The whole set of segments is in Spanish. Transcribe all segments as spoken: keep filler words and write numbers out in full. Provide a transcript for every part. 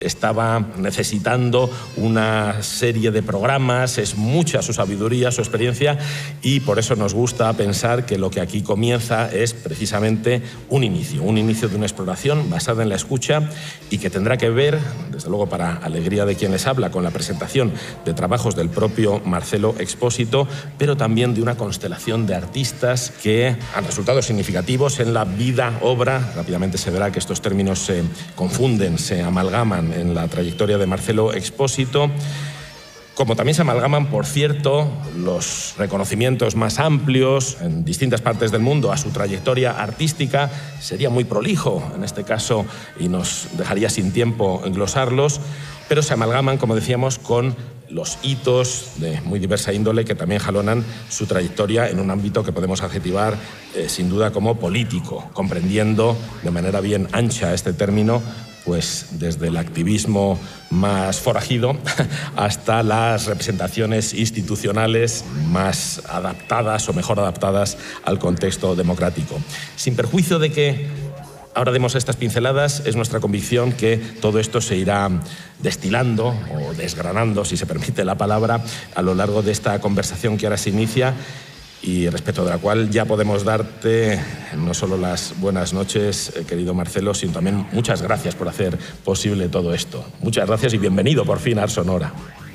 Estaba necesitando una serie de programas, es mucha su sabiduría, su experiencia, y por eso nos gusta pensar que lo que aquí comienza es precisamente un inicio, un inicio de una exploración basada en la escucha y que tendrá que ver, desde luego para alegría de quien les habla, con la presentación de trabajos del propio Marcelo Expósito, pero también de una constelación de artistas que han resultado significativos en la vida, obra. Rápidamente se verá que estos términos se confunden, se amalgaman en la trayectoria de Marcelo Expósito, como también se amalgaman, por cierto, los reconocimientos más amplios en distintas partes del mundo a su trayectoria artística. Sería muy prolijo en este caso y nos dejaría sin tiempo englosarlos, pero se amalgaman, como decíamos, con los hitos de muy diversa índole que también jalonan su trayectoria en un ámbito que podemos adjetivar eh, sin duda como político, comprendiendo de manera bien ancha este término, pues desde el activismo más forajido hasta las representaciones institucionales más adaptadas o mejor adaptadas al contexto democrático. Sin perjuicio de que ahora demos estas pinceladas, es nuestra convicción que todo esto se irá destilando o desgranando, si se permite la palabra, a lo largo de esta conversación que ahora se inicia y respecto de la cual ya podemos darte no solo las buenas noches, eh, querido Marcelo, sino también muchas gracias por hacer posible todo esto. Muchas gracias y bienvenido por fin a Ars Sonora.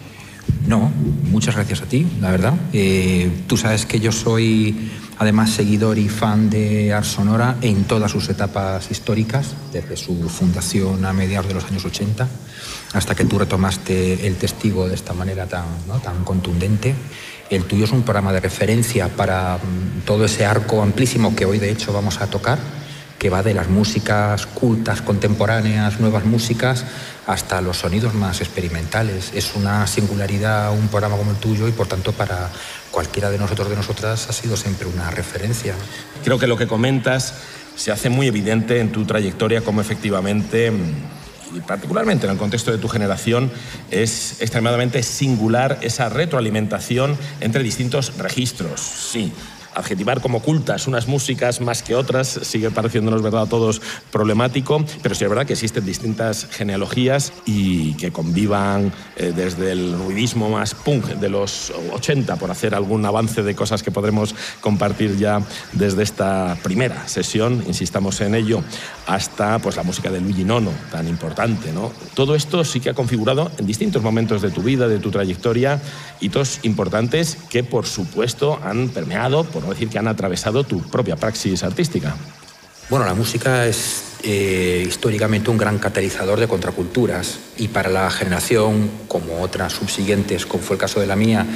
No, muchas gracias a ti, la verdad. Eh, tú sabes que yo soy además seguidor y fan de Ars Sonora en todas sus etapas históricas, desde su fundación a mediados de los años ochenta, hasta que tú retomaste el testigo de esta manera tan, ¿no?, tan contundente. El tuyo es un programa de referencia para todo ese arco amplísimo que hoy de hecho vamos a tocar, que va de las músicas cultas, contemporáneas, nuevas músicas, hasta los sonidos más experimentales. Es una singularidad un programa como el tuyo y por tanto para cualquiera de nosotros, de nosotras, ha sido siempre una referencia. Creo que lo que comentas se hace muy evidente en tu trayectoria como efectivamente, y particularmente en el contexto de tu generación, es extremadamente singular esa retroalimentación entre distintos registros. Sí, adjetivar como cultas unas músicas más que otras sigue pareciéndonos, verdad, a todos problemático, pero sí es verdad que existen distintas genealogías y que convivan eh, desde el ruidismo más punk de los ochenta, por hacer algún avance de cosas que podremos compartir ya desde esta primera sesión, insistamos en ello, hasta pues la música de Luigi Nono, tan importante, ¿no? Todo esto sí que ha configurado en distintos momentos de tu vida, de tu trayectoria, hitos importantes que, por supuesto, han permeado, por no decir que han atravesado tu propia praxis artística. Bueno, la música es eh, históricamente un gran catalizador de contraculturas y para la generación, como otras subsiguientes, como fue el caso de la mía,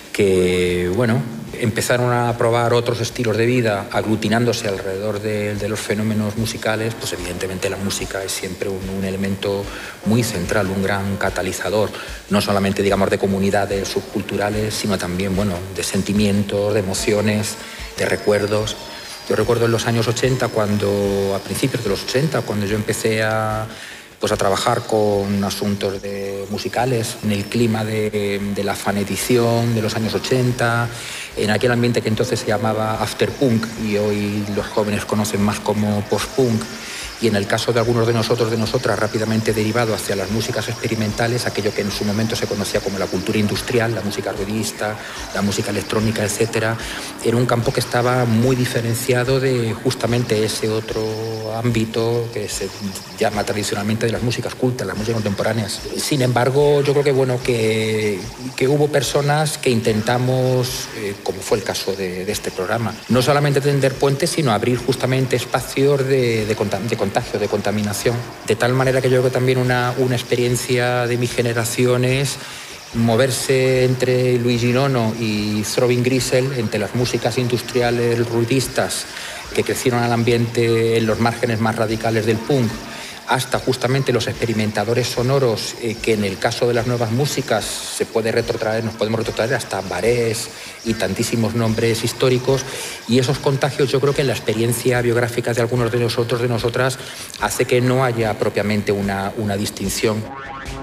que, bueno, empezaron a probar otros estilos de vida aglutinándose alrededor de, de los fenómenos musicales, pues evidentemente la música es siempre un, un elemento muy central, un gran catalizador, no solamente, digamos, de comunidades subculturales, sino también, bueno, de sentimientos, de emociones, de recuerdos. Yo recuerdo en los años ochenta, cuando, a principios de los ochenta, cuando yo empecé a, pues a trabajar con asuntos de musicales, en el clima de, de la fanetición de los años ochenta, en aquel ambiente que entonces se llamaba afterpunk y hoy los jóvenes conocen más como postpunk, y en el caso de algunos de nosotros, de nosotras, rápidamente derivado hacia las músicas experimentales, aquello que en su momento se conocía como la cultura industrial, la música ruidista, la música electrónica, etcétera, era un campo que estaba muy diferenciado de justamente ese otro ámbito que se llama tradicionalmente de las músicas cultas, las músicas contemporáneas. Sin embargo, yo creo que, bueno, que, que hubo personas que intentamos, eh, como fue el caso de, de este programa, no solamente tender puentes, sino abrir justamente espacios de, de, de contacto, contagio, de contaminación, de tal manera que yo creo que también una, una experiencia de mi generación es moverse entre Luigi Nono y Throbbing Gristle, entre las músicas industriales ruidistas que crecieron al ambiente en los márgenes más radicales del punk, hasta justamente los experimentadores sonoros, eh, que en el caso de las nuevas músicas se puede retrotraer, nos podemos retrotraer hasta Barés y tantísimos nombres históricos, y esos contagios yo creo que en la experiencia biográfica de algunos de nosotros, de nosotras, hace que no haya propiamente una, una distinción.